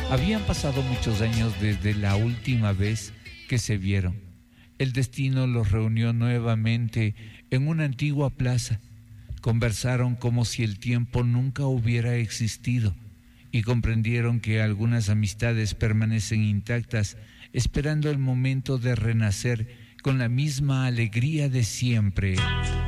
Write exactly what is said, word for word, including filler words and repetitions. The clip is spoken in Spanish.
Habían pasado muchos años desde la última vez que se vieron. El destino los reunió nuevamente en una antigua plaza. Conversaron como si el tiempo nunca hubiera existido y comprendieron que algunas amistades permanecen intactas, esperando el momento de renacer con la misma alegría de siempre.